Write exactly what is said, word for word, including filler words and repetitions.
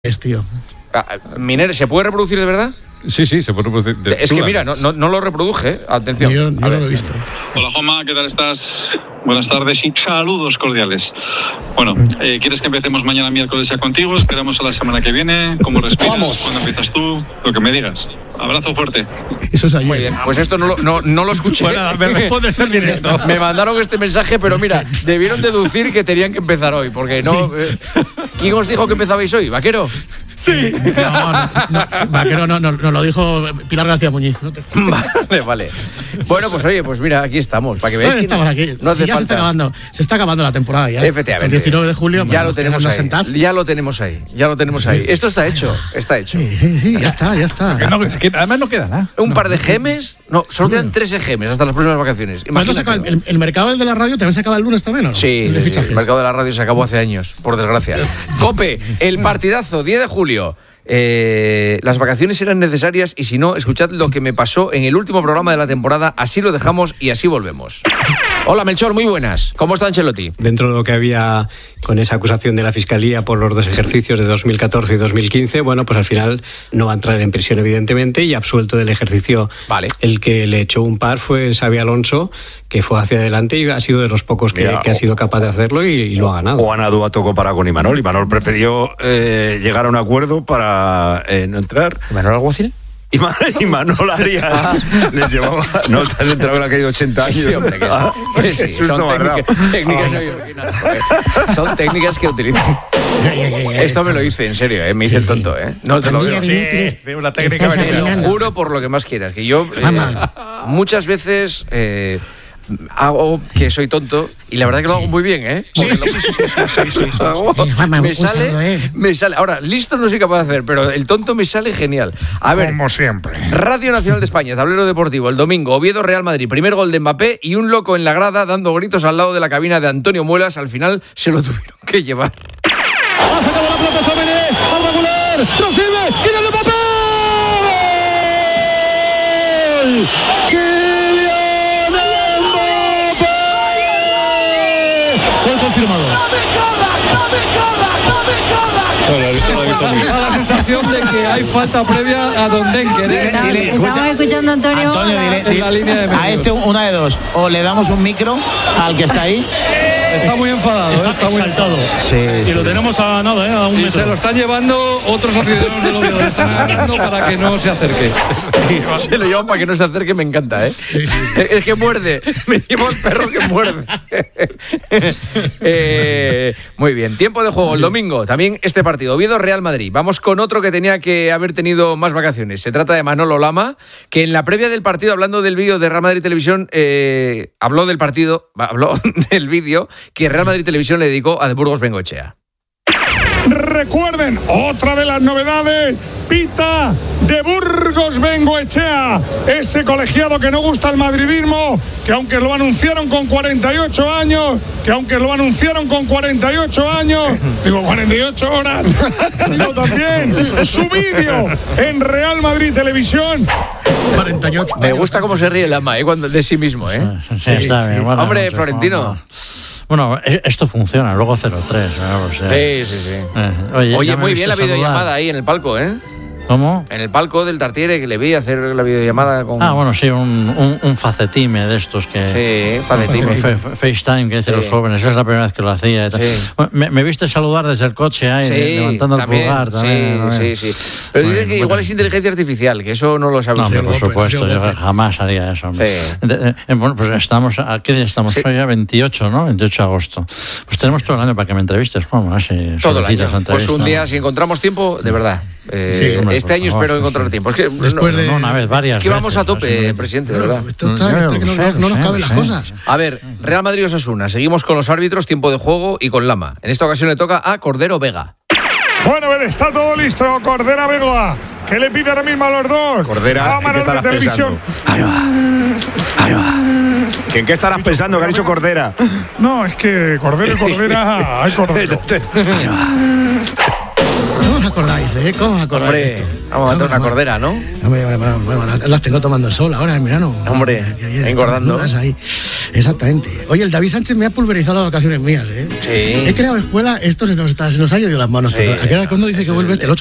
Es, tío. Ah, Miner, ¿se puede reproducir de verdad? Sí, sí, se puede reproducir. De es que mira, no, no, no lo reproduje, ¿eh? Atención. Yo, yo no lo he visto. Hola, Juanma, ¿qué tal estás? Buenas tardes y saludos cordiales. Bueno, eh, ¿quieres que empecemos mañana miércoles ya contigo? Esperamos a la semana que viene. ¿Cómo respiras? Vamos. ¿Cuándo empiezas tú? Lo que me digas. Abrazo fuerte. Eso es ayer. Muy bien, pues esto no lo, no, no lo escuché. Bueno, me respondes en directo. Me mandaron este mensaje, pero mira, debieron deducir que tenían que empezar hoy, porque no... Sí. Eh, ¿Quién os dijo que empezabais hoy, Vaquero? Sí. No, no, no, Vaquero no, no, no lo dijo Pilar García Muñiz. No te... Vale, vale. Bueno, pues oye, pues mira, aquí estamos, para que veáis que estamos no, aquí. no hace Si ya se está falta. acabando, se está acabando la temporada ya. Efectivamente. El diecinueve de julio. Ya bueno, lo tenemos nos ahí. sentás. Ya lo tenemos ahí. Ya lo tenemos ahí. Esto está hecho, está hecho. Sí, sí, sí, ya está, ya está. Que no, es que además no queda nada. Un par de gemes, no, solo quedan tres gemes hasta las próximas vacaciones. ¿Cuándo se acaba el, el, el mercado de la radio también se acaba el lunes también, ¿no? Sí, el de sí, fichajes. el mercado de la radio se acabó hace años, por desgracia. COPE, el partidazo, diez de julio. Eh, las vacaciones eran necesarias y si no, escuchad lo que me pasó en el último programa de la temporada. Así lo dejamos y así volvemos. Hola, Melchor, muy buenas. ¿Cómo está Ancelotti? Dentro de lo que había con esa acusación de la Fiscalía por los dos ejercicios de dos mil catorce y dos mil quince, bueno, pues al final no va a entrar en prisión, evidentemente, y absuelto del ejercicio. Vale. El que le echó un par fue Xabi Alonso, que fue hacia adelante y ha sido de los pocos que, Mira, que ha sido capaz de hacerlo y, y lo ha ganado. O Anadu ha tocado para con Imanol. Imanol prefirió eh, llegar a un acuerdo para eh, no entrar. ¿Manuel Alguacil? Iman, Imanol Arias les llevaba. No, te has entrado que le ha caído ochenta años. Sí, hombre, que sí. Ah, Que qué sí, susto son me has dado. técnicas, técnicas neoyorquinas, joder. Son técnicas que utilizan. Ya, ya, ya, ya, Esto me lo hice, en serio, ¿eh? Me hice Sí, el sí. tonto, ¿eh? No te lo Mira, digo. Dimitris, sí, una técnica estás venida. Te lo arruinando. juro por lo que más quieras, que yo eh, Mamá. muchas veces eh, hago que soy tonto y la verdad que lo hago muy bien, ¿eh? Porque lo- hago- Eh, Juanma, me un saludo, sale, eh. me sale. Ahora, listo no soy capaz de hacer, pero el tonto me sale genial. A ver, Como siempre. Radio Nacional de España, tablero deportivo, el domingo, Oviedo Real Madrid, primer gol de Mbappé y un loco en la grada dando gritos al lado de la cabina de Antonio Muelas. Al final se lo tuvieron que llevar. Ha sacado la pelota Chomene, al regular, recibe, quiere el Mbappé. ¡Gol! ¡Kylian Mbappé! Gol confirmado. Da la sensación de que hay falta previa a Don Denker, ¿eh? Estamos, estamos escuchando a Antonio. Antonio, Hola. dile, En la línea de dile, a medios. este una de dos, o le damos un micro al que está ahí. Está muy enfadado, ¿eh? Está muy Exaltado. Sí, Y lo tenemos a nada, ¿eh? A un Y metro. se lo están llevando otros aficionados del Oviedo. Le están agarrando para que no se acerque. Se lo llevan para que no se acerque, me encanta, ¿eh? Es que muerde. Me llevo el perro que muerde. Eh, muy bien. Tiempo de juego el domingo. También este partido. Oviedo Real Madrid. Vamos con otro que tenía que haber tenido más vacaciones. Se trata de Manolo Lama, que en la previa del partido, hablando del vídeo de Real Madrid Televisión, eh, habló del partido, habló del vídeo que Real Madrid Televisión le dedicó a De Burgos Bengoechea. Recuerden, otra de las novedades, pita de Burgos Bengoechea, ese colegiado que no gusta el madridismo, que aunque lo anunciaron con cuarenta y ocho años, que aunque lo anunciaron con cuarenta y ocho años, digo cuarenta y ocho horas, digo también, su vídeo en Real Madrid Televisión. cuarenta y ocho Me años. gusta cómo se ríe el ama, ¿eh? Cuando, de sí mismo, ¿eh? Sí, está bien. Buenas Hombre, noches, Florentino. Juanma. Bueno, e- esto funciona, luego cero tres. ¿no? O sea, Sí, sí, sí. eh, oye, Oye, ya me muy viste bien la saludar. videollamada ahí en el palco, ¿eh? ¿Cómo? En el palco del Tartiere, que le vi hacer la videollamada con... Ah, bueno, sí, un, un, un facetime de estos que... Sí, facetime. Fe- fe- FaceTime que dicen Sí. los jóvenes, es la primera vez que lo hacía. y tal. Sí. Bueno, me, me viste saludar desde el coche ahí, Sí, levantando también, el pulgar también. sí, también. sí, sí. Pero Bueno, dice que bueno. igual es inteligencia artificial, que eso no lo sabe No, usted. hombre, por golpe, supuesto, ha sido yo golpe. jamás haría eso. hombre. Sí. De- eh, bueno, pues estamos, ¿a qué día estamos Sí. hoy? Ya veintiocho, ¿no? veintiocho de agosto. Pues tenemos todo el año para que me entrevistes, Juan. ¿no? Si Todo el solicitas año. la Pues un entrevista. día, si encontrar tiempo, de verdad. Eh, Sí, hombre, este por año favor, espero sí, encontrar sí. tiempo. Es que Después no- de- No, una vez, varias que vamos a veces, tope, así. presidente, de verdad. Esto está, Ya, está lo que no, sé, no- lo no nos sé, caben lo las sé. cosas. A ver, Real Madrid Osasuna. Seguimos con los árbitros, tiempo de juego y con Lama. En esta ocasión le toca a Cordero Vega. Bueno, a ver, está todo listo. Cordera Vega, ¿qué le pide ahora mismo a los dos? Cordera, ¿en qué Cámaras de estarás televisión. ¿Que ¿En qué estarás pensando que ha dicho Cordera? No, es que Cordero y Cordera, hay Cordero. ¿Cómo os acordáis, eh? ¿Cómo os acordáis de Hombre, esto? vamos a hacer una Hombre, cordera, ¿no? Hombre, hombre, hombre, hombre, las tengo tomando el sol ahora en verano. Hombre, Qué bien, engordando. están desnudas ahí. Exactamente. Oye, el David Sánchez me ha pulverizado las vacaciones mías, ¿eh? Sí. He creado escuela, esto se nos, está, se nos ha ido de las manos. Sí. ¿A qué hora cuando dice que vuelve? El ocho